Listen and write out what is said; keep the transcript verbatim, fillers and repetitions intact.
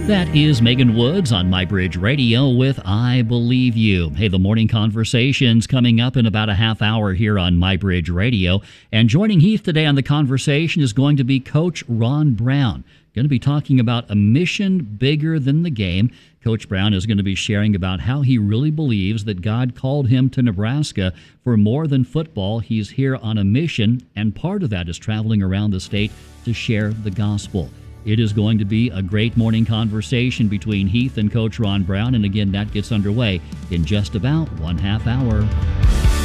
That is Megan Woods on MyBridge Radio with I Believe You. Hey, the morning conversation's coming up in about a half hour here on MyBridge Radio. And joining Heath today on the conversation is going to be Coach Ron Brown. Going to be talking about a mission bigger than the game. Coach Brown is going to be sharing about how he really believes that God called him to Nebraska for more than football. He's here on a mission, and part of that is traveling around the state to share the gospel. It is going to be a great morning conversation between Heath and Coach Ron Brown, and again, that gets underway in just about one half hour.